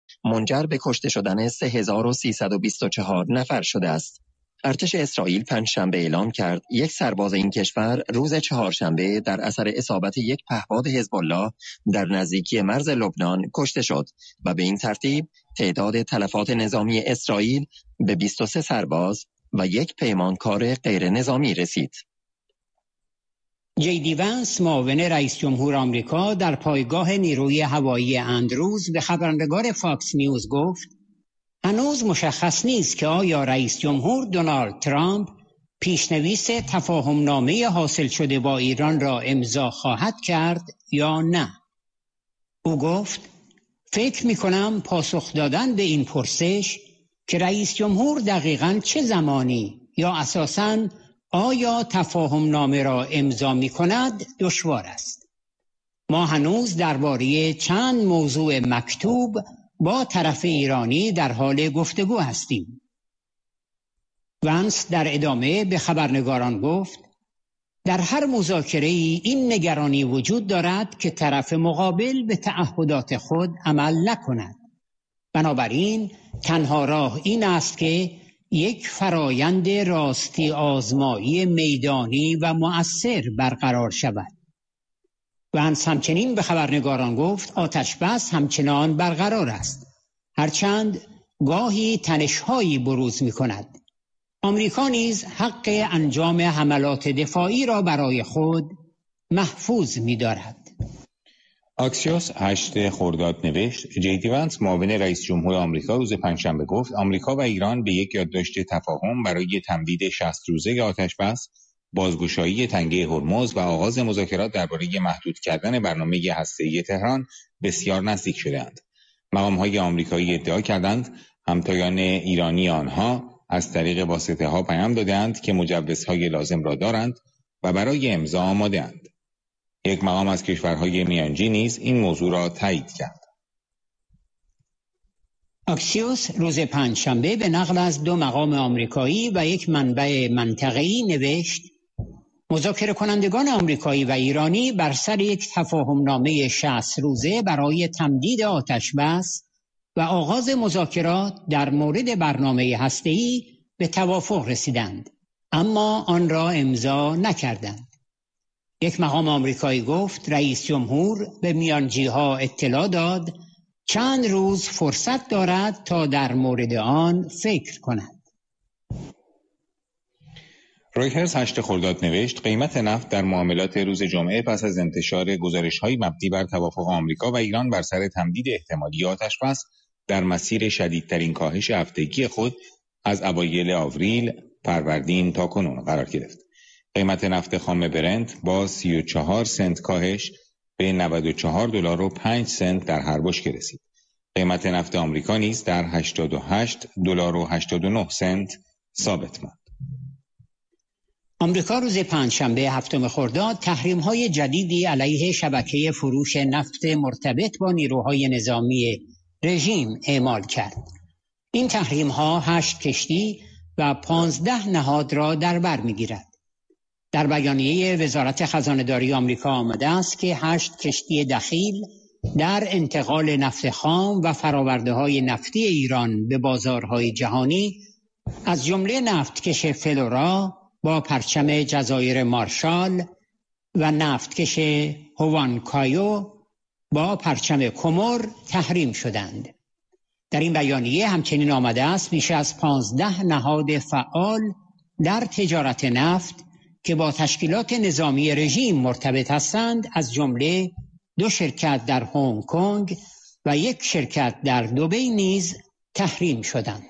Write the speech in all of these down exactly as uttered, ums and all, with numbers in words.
منجر به کشته شدن سه هزار و سیصد و بیست و چهار نفر شده است. ارتش اسرائیل پنجشنبه اعلام کرد یک سرباز این کشور روز چهارشنبه در اثر اصابت یک پهپاد حزب الله در نزدیکی مرز لبنان کشته شد و به این ترتیب تعداد تلفات نظامی اسرائیل به بیست و سه سرباز و یک پیمانکار غیر نظامی رسید. جی دی وانس معاون رئیس جمهور آمریکا در پایگاه نیروی هوایی اندروز به خبرنگار فاکس نیوز گفت هنوز مشخص نیست که آیا رئیس جمهور دونالد ترامپ پیشنویس تفاهم نامه حاصل شده با ایران را امضا خواهد کرد یا نه. او گفت فکر می کنم پاسخ دادن به این پرسش که رئیس جمهور دقیقاً چه زمانی یا اساساً آیا تفاهم نامه را امضا می کند دشوار است. ما هنوز درباره چند موضوع مکتوب با طرف ایرانی در حال گفتگو هستیم. وانس در ادامه به خبرنگاران گفت در هر مذاکره ای این نگرانی وجود دارد که طرف مقابل به تعهدات خود عمل نکند. بنابراین تنها راه این است که یک فرایند راستی آزمایی میدانی و مؤثر برقرار شود. وانس همچنین به خبرنگاران گفت آتش بس همچنان برقرار است، هرچند گاهی تنش‌هایی بروز می‌کند. آمریکا نیز حق انجام حملات دفاعی را برای خود محفوظ می‌دارد. آکسیوس هشت خرداد نوشت جی دی وانس معاون رئیس جمهور آمریکا روز پنجشنبه گفت آمریکا و ایران به یک یادداشت تفاهم برای تمدید شصت روزه آتش بس، بازگشایی تنگه هرمز و آغاز مذاکرات درباره محدود کردن برنامه هسته‌ای تهران بسیار نزدیک شدند. مقام‌های آمریکایی ادعا کردند همتایان ایرانی آنها از طریق واسطه‌ها پیام دادند که مجوزهای لازم را دارند و برای امضا آماده‌اند. یک مقام از کشورهای میانجی نیز این موضوع را تایید کرد. آکسیوس روز پنجشنبه به نقل از دو مقام آمریکایی و یک منبع منطقه‌ای نوشت مذاکره کنندگان آمریکایی و ایرانی بر سر یک تفاهمنامه شصت روزه برای تمدید آتش بس و آغاز مذاکرات در مورد برنامه هسته‌ای به توافق رسیدند، اما آن را امضا نکردند. یک مقام آمریکایی گفت رئیس جمهور به میانجی‌ها اطلاع داد چند روز فرصت دارد تا در مورد آن فکر کند. رویترز هشت خرداد نوشت قیمت نفت در معاملات روز جمعه پس از انتشار گزارش‌های مبنی بر توافق آمریکا و ایران بر سر تمدید احتمالی آتش بس در مسیر شدیدترین کاهش هفتگی خود از اوایل آوریل فروردین تا کنون قرار گرفت. قیمت نفت خام برنت با سی و چهار سنت کاهش به نود و چهار دلار و پنج سنت در هر بشکه رسید. قیمت نفت آمریکا نیز در هشتاد و هشت دلار و هشتاد و نه سنت ثابت ماند. آمریکا روز پنجشنبه هفتم خرداد تحریم‌های جدیدی علیه شبکه فروش نفت مرتبط با نیروهای نظامی رژیم اعمال کرد. این تحریم‌ها هشت کشتی و پانزده نهاد را در بر می‌گیرد. در بیانیه وزارت خزانه‌داری آمریکا آمده است که هشت کشتی دخیل در انتقال نفت خام و فرآورده‌های نفتی ایران به بازارهای جهانی از جمله نفتکش فلورا با پرچم جزایر مارشال و نفتکش هوانکایو با پرچم کمر تحریم شدند. در این بیانیه همچنین آمده است بیش از پانزده نهاد فعال در تجارت نفت که با تشکیلات نظامی رژیم مرتبط هستند از جمله دو شرکت در هنگ کنگ و یک شرکت در دبی نیز تحریم شدند.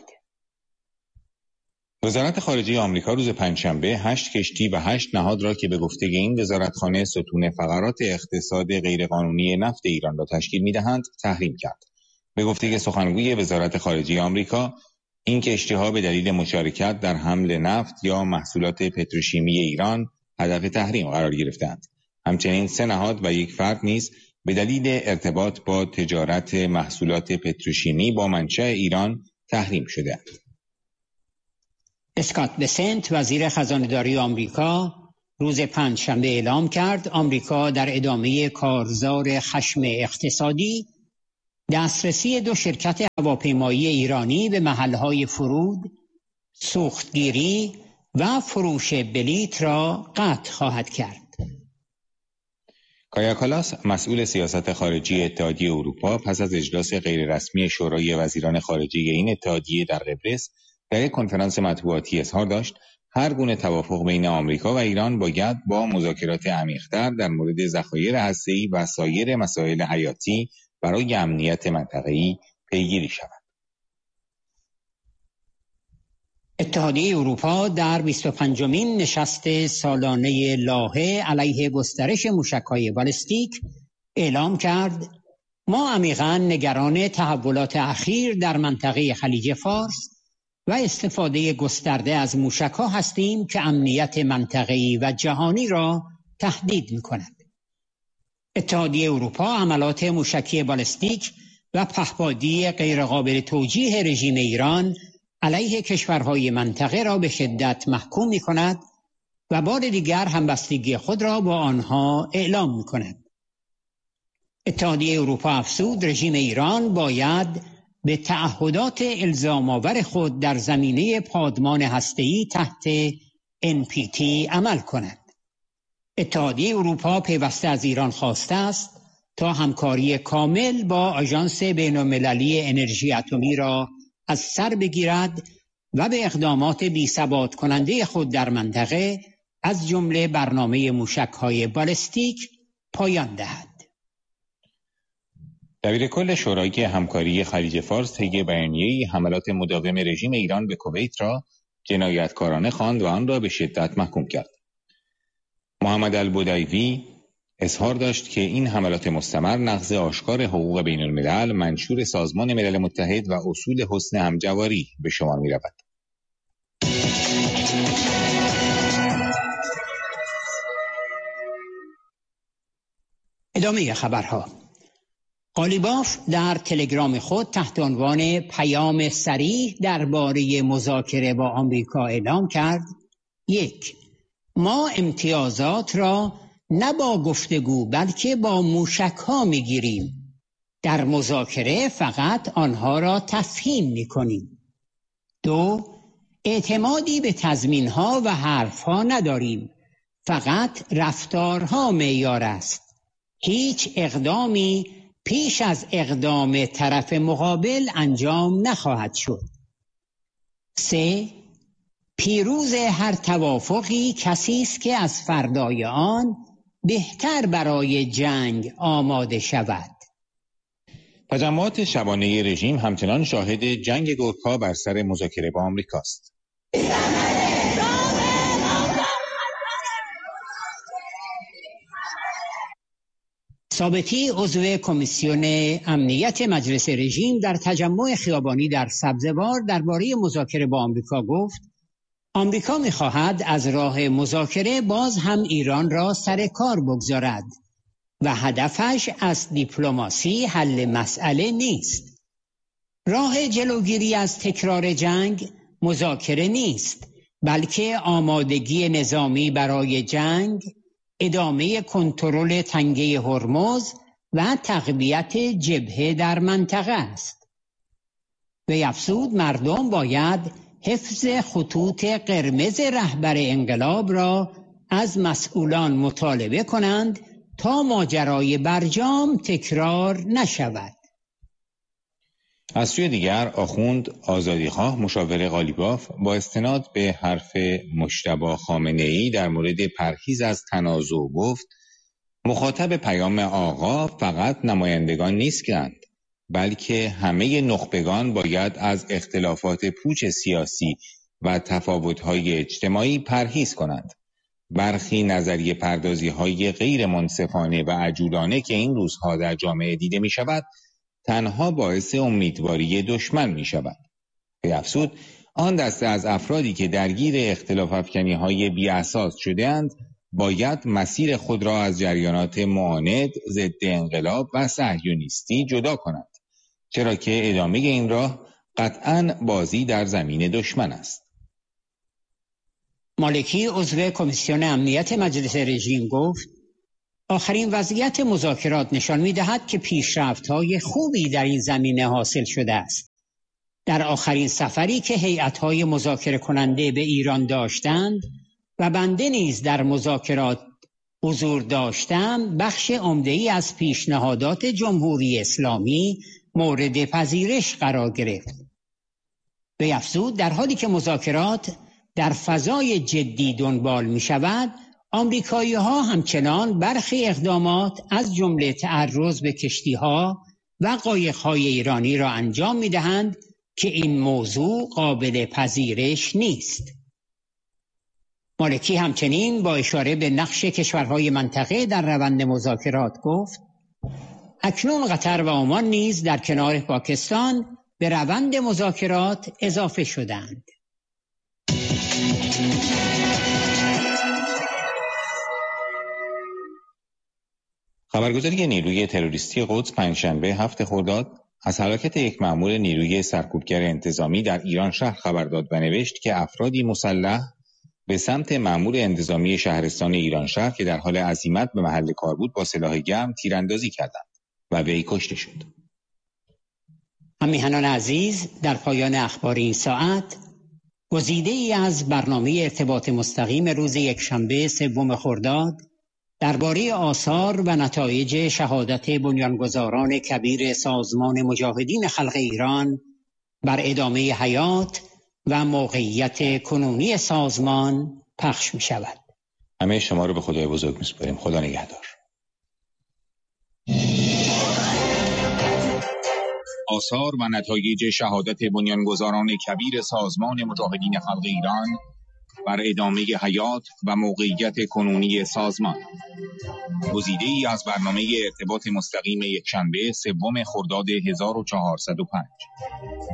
وزارت خارجه آمریکا روز پنجشنبه هشت کشتی و هشت نهاد را که به گفته این وزارتخانه ستون فقرات اقتصاد غیرقانونی نفت ایران را تشکیل می‌دهند تحریم کرد. به گفته سخنگوی وزارت خارجه آمریکا این کشتی‌ها به دلیل مشارکت در حمل نفت یا محصولات پتروشیمی ایران هدف تحریم قرار گرفتند. همچنین سه نهاد و یک فرد نیز به دلیل ارتباط با تجارت محصولات پتروشیمی با منشأ ایران تحریم شده‌اند. اسکات بسنت وزیر خزانه‌داری آمریکا روز پنجشنبه اعلام کرد آمریکا در ادامه کارزار خشم اقتصادی دسترسی دو شرکت هواپیمایی ایرانی به محلهای فرود، سوختگیری و فروش بلیط را قطع خواهد کرد. کایا کالاس، مسئول سیاست خارجی اتحادیه اروپا، پس از اجلاس غیررسمی شورای وزیران خارجه این اتحادیه در قبرس در یک کنفرانس مطبوعاتی اظهار داشت هر گونه توافق بین آمریکا و ایران باید با مذاکرات عمیق‌تر در مورد ذخایر هسته‌ای و سایر مسائل حیاتی برای امنیت منطقه‌ای پیگیری شود. اتحادیه اروپا در بیست و پنجمین نشست سالانه لاهه علیه گسترش موشک‌های بالستیک اعلام کرد ما عمیقاً نگران تحولات اخیر در منطقه خلیج فارس و استفاده گسترده از موشک‌ها هستیم که امنیت منطقه‌ای و جهانی را تهدید می‌کند. اتحادیه اروپا عملات موشکی بالستیک و پهپادی غیرقابل توجیه رژیم ایران علیه کشورهای منطقه را به شدت محکوم می‌کند و بار دیگر همبستگی خود را با آنها اعلام می‌کند. اتحادیه اروپا افزود رژیم ایران باید به تعهدات الزام‌آور خود در زمینه پادمان هسته‌ای تحت ان پی تی عمل کند. اتحادیه اروپا پیوسته از ایران خواسته است تا همکاری کامل با آژانس بین‌المللی انرژی اتمی را از سر بگیرد و به اقدامات بی‌ثبات کننده خود در منطقه از جمله برنامه موشک‌های بالستیک پایان دهد. دبیر کل شورای همکاری خلیج فارس طی بیانیه‌ای حملات مداوم رژیم ایران به کویت را جنایتکارانه خواند و آن را به شدت محکوم کرد. محمد البدیوی اظهار داشت که این حملات مستمر نقض آشکار حقوق بین الملل منشور سازمان ملل متحد و اصول حسن همجواری به شمار می رود. ادامه خبرها. قالیباف در تلگرام خود تحت عنوان پیام صریح درباره مذاکره با آمریکا اعلام کرد: یک، ما امتیازات را نه با گفتگو بلکه با موشک ها می گیریم. در مذاکره فقط آنها را تفهیم می کنیم. دو، اعتمادی به تضمین ها و حرف ها نداریم. فقط رفتارها معیار است. هیچ اقدامی پیش از اقدام طرف مقابل انجام نخواهد شد. سه، پیروز هر توافقی کسی است که از فردای آن بهتر برای جنگ آماده شود. تجمعات شبانه رژیم همچنان شاهد جنگ گرگ‌ها بر سر مذاکره با آمریکاست. ثابتی عضو کمیسیون امنیت مجلس رژیم در تجمع خیابانی در سبزوار درباره مذاکره با آمریکا گفت: آمریکا می‌خواهد از راه مذاکره باز هم ایران را سر کار بگذارد و هدفش از دیپلماسی حل مسئله نیست. راه جلوگیری از تکرار جنگ مذاکره نیست، بلکه آمادگی نظامی برای جنگ، ادامه کنترل تنگه هرمز و تقویت جبهه در منطقه است. وی افزود مردم باید حفظ خطوط قرمز رهبر انقلاب را از مسئولان مطالبه کنند تا ماجرای برجام تکرار نشود. از سوی دیگر آخوند آزادیخواه مشاور قالیباف با استناد به حرف مجتبی خامنه‌ای در مورد پرهیز از تنازع گفت: مخاطب پیام آقا فقط نمایندگان نیستند، بلکه همه نخبگان باید از اختلافات پوچ سیاسی و تفاوت‌های اجتماعی پرهیز کنند. برخی نظریه پردازی‌های غیر منصفانه و عجولانه که این روزها در جامعه دیده می‌شود تنها باعث امیدواری دشمن می‌شود. به افزود آن دسته از افرادی که درگیر اختلاف افکنی‌های بی‌اساس شده‌اند باید مسیر خود را از جریانات معاند، ضد انقلاب و صهیونیستی جدا کنند، چرا که ادامه این راه قطعاً بازی در زمین دشمن است. مالکی عضو کمیسیون امنیت مجلس رژیم گفت: آخرین وضعیت مذاکرات نشان می‌دهد که پیشرفت‌های خوبی در این زمینه حاصل شده است. در آخرین سفری که هیئت‌های مذاکره کننده به ایران داشتند و بنده نیز در مذاکرات حضور داشتم، بخش عمده‌ای از پیشنهادات جمهوری اسلامی مورد پذیرش قرار گرفت. وی افزود در حالی که مذاکرات در فضای جدی دنبال می شود، آمریکایی ها همچنان برخی اقدامات از جمله تعرض به کشتی ها و قایق های ایرانی را انجام می دهند که این موضوع قابل پذیرش نیست. مالکی همچنین با اشاره به نقش کشورهای منطقه در روند مذاکرات گفت اکنون قطر و عمان نیز در کنار پاکستان به روند مذاکرات اضافه شدند. خبرگزاری نیروی تروریستی قدس پنجشنبه هفت خرداد از هلاکت یک مأمور نیروی سرکوبگر انتظامی در ایران شهر خبر داد و نوشت که افرادی مسلح به سمت مأمور انتظامی شهرستان ایران شهر که در حال عزیمت به محل کار بود با سلاح گرم تیراندازی کردند و وی کشته شد. همیهنان عزیز، در پایان اخبار این ساعت گزیده ای از برنامه ارتباط مستقیم روز یکشنبه سوم خرداد درباره آثار و نتایج شهادت بنیانگذاران کبیر سازمان مجاهدین خلق ایران بر ادامه حیات و موقعیت کنونی سازمان پخش می شود. همه شما رو به خدای بزرگ می سپاریم. خدا نگهدار. آثار و نتایج شهادت بنیانگذاران کبیر سازمان مجاهدین خلق ایران بر ادامه حیات و موقعیت کنونی سازمان. گزیده ای از برنامه ارتباط مستقیم یکشنبه سوم خرداد هزار و چهارصد و پنج.